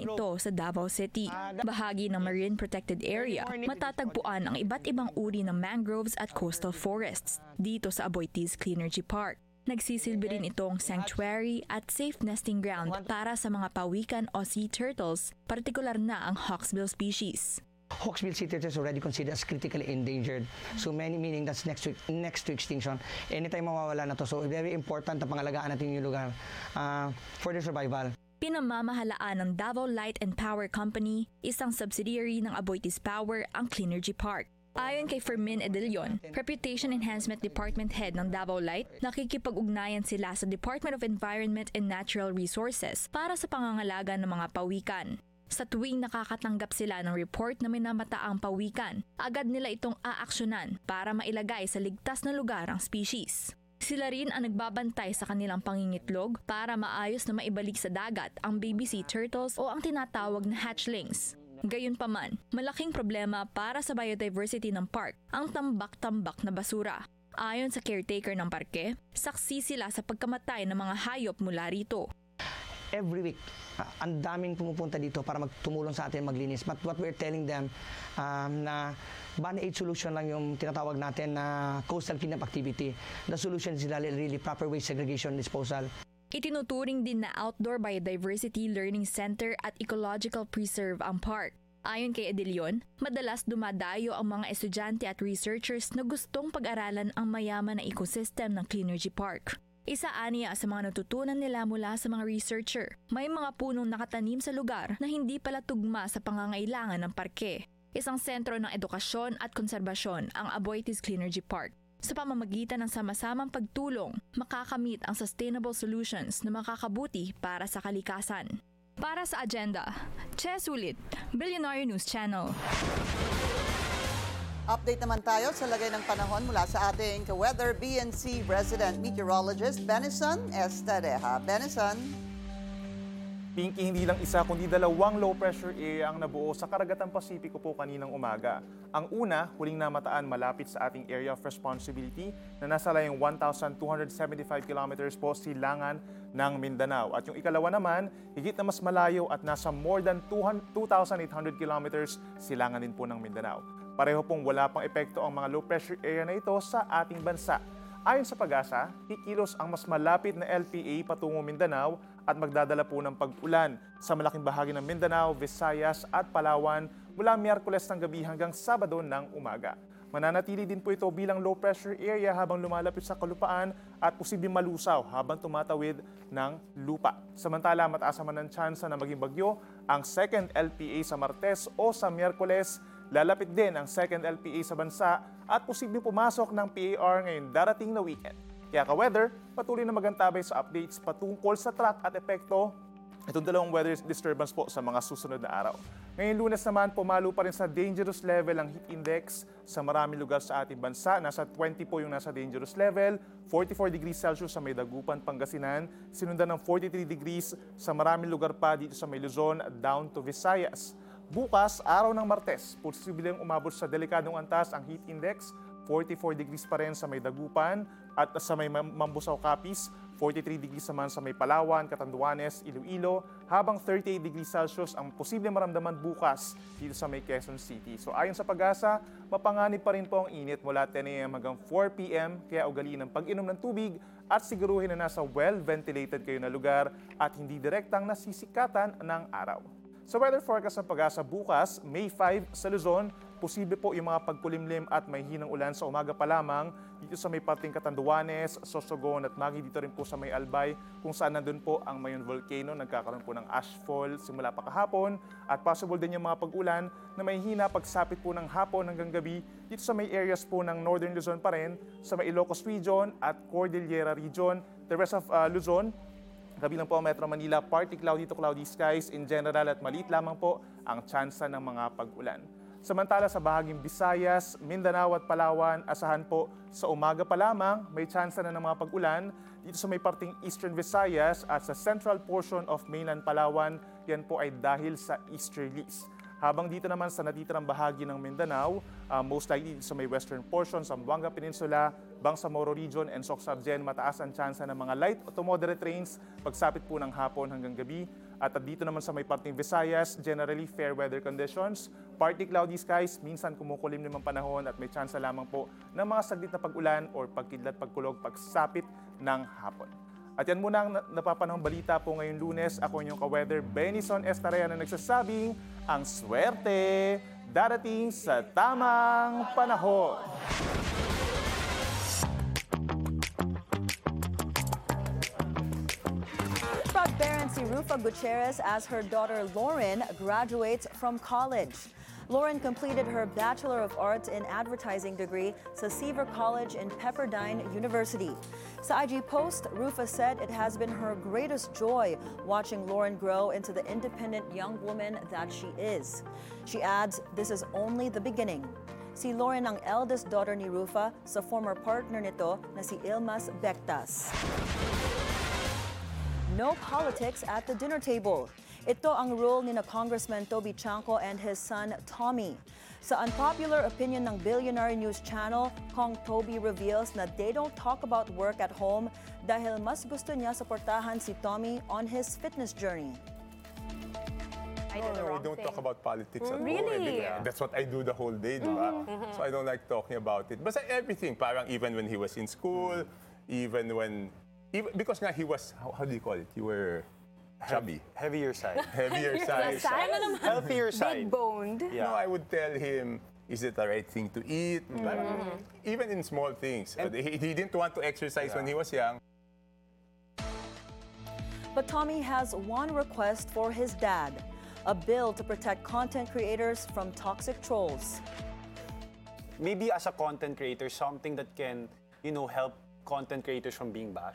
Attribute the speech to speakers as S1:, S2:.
S1: ito sa Davao City. Bahagi ng Marine Protected Area, matatagpuan ang iba't ibang uri ng mangroves at coastal forests dito sa Aboitiz Cleanergy Park. Nagsisilbi rin itong sanctuary at safe nesting ground para sa mga pawikan o sea turtles, partikular na ang hawksbill species.
S2: Hawksbill sea turtle is already considered as critically endangered. So meaning that's next to extinction. Anytime mawawala na to. So very important na pangalagaan natin yung lugar for their survival.
S1: Pinamamahalaan ng Davao Light and Power Company, isang subsidiary ng Aboitiz Power, ang Cleanergy Park. Ayon kay Fermin Edilion, Reputation Enhancement Department Head ng Davao Light, nakikipag-ugnayan sila sa Department of Environment and Natural Resources para sa pangangalaga ng mga pawikan. Sa tuwing nakakatanggap sila ng report na may namataang pawikan, agad nila itong aaksyonan para mailagay sa ligtas na lugar ang species. Sila rin ang nagbabantay sa kanilang pangingitlog para maayos na maibalik sa dagat ang baby sea turtles o ang tinatawag na hatchlings. Gayunpaman, malaking problema para sa biodiversity ng park ang tambak-tambak na basura. Ayon sa caretaker ng parke, saksi sila sa pagkamatay ng mga hayop mula rito.
S2: Every week, ang daming pumupunta dito para tumulong sa atin maglinis. But what we're telling them, na Band-Aid solution lang yung tinatawag natin na coastal cleanup activity. The solution is really proper waste segregation disposal.
S1: Itinuturing din na outdoor biodiversity learning center at ecological preserve ang park. Ayon kay Edilion, madalas dumadayo ang mga estudyante at researchers na gustong pag-aralan ang mayaman na ecosystem ng Cleanergy Park. Isa aniya sa mga natutunan nila mula sa mga researcher, may mga punong nakatanim sa lugar na hindi pala tugma sa pangangailangan ng parke. Isang sentro ng edukasyon at konserbasyon ang Aboitiz Cleanergy Park. Sa pamamagitan ng sama-samang pagtulong, makakamit ang sustainable solutions na makakabuti para sa kalikasan. Para sa agenda, Ches Ulit, Billionaire News Channel.
S3: Update naman tayo sa lagay ng panahon mula sa ating ka-weather BNC resident meteorologist Benison Estareja. Benison.
S4: Pinky, hindi lang isa kundi dalawang low pressure area ang nabuo sa Karagatan Pasipiko po kaninang umaga. Ang una, huling namataan malapit sa ating area of responsibility na nasa layong 1,275 kilometers po silangan ng Mindanao. At yung ikalawa naman, higit na mas malayo at nasa more than 2,800 kilometers silangan din po ng Mindanao. Pareho pong wala pang epekto ang mga low pressure area na ito sa ating bansa. Ayon sa Pag-asa, kikilos ang mas malapit na LPA patungo Mindanao at magdadala po ng pag-ulan sa malaking bahagi ng Mindanao, Visayas at Palawan mula Miyerkules ng gabi hanggang Sabado ng umaga. Mananatili din po ito bilang low pressure area habang lumalapit sa kalupaan at posibleng malusaw habang tumatawid ng lupa. Samantala, mataas naman ang tsansa na maging bagyo ang second LPA sa Martes o sa Miyerkules. Lalapit din ang second LPA sa bansa at posibleng pumasok ng PAR ngayong darating na weekend. Kaya ka-weather, patuloy na magantabay sa updates patungkol sa track at epekto itong dalawang weather disturbance po sa mga susunod na araw. Ngayong Lunes naman, pumalo pa rin sa dangerous level ang heat index sa maraming lugar sa ating bansa. Nasa 20 po yung nasa dangerous level, 44 degrees Celsius sa may Dagupan, Pangasinan, sinundan ng 43 degrees sa maraming lugar pa dito sa may Luzon down to Visayas. Bukas, araw ng Martes, posibleng umabot sa delikadong antas ang heat index, 44 degrees pa rin sa may Dagupan at sa may Mambusaw, Capiz, 43 degrees naman sa may Palawan, Catanduanes, Iloilo, habang 38 degrees Celsius ang posibleng maramdaman bukas dito sa may Quezon City. So ayon sa Pag-asa, mapanganib pa rin po ang init mula 10 a.m. hanggang 4 p.m. Kaya ugaliin ang pag-inom ng tubig at siguruhin na nasa well-ventilated kayo na lugar at hindi direktang nasisikatan ng araw. Sa weather forecast ng Pag-asa bukas, May 5 sa Luzon, posible po yung mga pagkulimlim at may hinang ulan sa umaga pa lamang dito sa may parting Catanduanes, Sorsogon at Magi, dito rin po sa may Albay kung saan nandun po ang Mayon Volcano. Nagkakaroon po ng ashfall simula pa kahapon at possible din yung mga pag-ulan na may hina pagsapit po ng hapon hanggang gabi dito sa may areas po ng Northern Luzon pa rin, sa may Ilocos Region at Cordillera Region. The rest of Luzon, kabilang po ang Metro Manila, partly cloudy to cloudy skies in general at maliit lamang po ang tsansa ng mga pag-ulan. Samantala sa bahaging Visayas, Mindanao at Palawan, asahan po sa umaga pa lamang may tsansa na ng mga pag-ulan dito sa may parting Eastern Visayas at sa central portion of mainland Palawan, yan po ay dahil sa easterlies. Habang dito naman sa natitirang bahagi ng Mindanao, most likely sa may western portion, Zamboanga Peninsula, Bangsamoro Region and Soc-Sargen, mataas ang tsansa ng mga light to moderate rains pagsapit po ng hapon hanggang gabi. At dito naman sa may parting Visayas, generally fair weather conditions, partly cloudy skies, minsan kumukulim naman panahon at may tsansa lamang po ng mga saglit na pag-ulan or pagkidlat pagkulog pagsapit ng hapon. At yan muna ang napapanahong balita po ngayong Lunes. Ako inyong ka-weather, Benison Estarea, na nagsasabing ang swerte darating sa tamang panahon.
S5: Proud parent si Rufa Gutierrez as her daughter Lauren graduates from college. Lauren completed her Bachelor of Arts in Advertising degree sa Seaver College in Pepperdine University. Sa IG post, Rufa said it has been her greatest joy watching Lauren grow into the independent young woman that she is. She adds, this is only the beginning. Si Lauren ang eldest daughter ni Rufa sa former partner nito na si Ilmas Bectas. No politics at the dinner table. Ito ang rule ni na Congressman Toby Chanco and his son Tommy. Sa unpopular opinion ng Billionaire News Channel, Kong Toby reveals na they don't talk about work at home dahil mas gusto niya suportahan si Tommy on his fitness journey.
S6: No, we don't talk about politics at all.
S7: Really?
S6: Yeah, that's what I do the whole day, di ba? So I don't like talking about it. Basta everything, parang even when he was in school, even because nga he was, how do you call it? You were chubby.
S7: Heavier side.
S6: Heavier side.
S7: Healthier side.
S8: Big-boned.
S6: No, I would tell him, is it the right thing to eat? Parang, even in small things. He didn't want to exercise when he was young.
S5: But Tommy has one request for his dad, a bill to protect content creators from toxic trolls.
S7: Maybe as a content creator, something that can, help content creators from being bashed.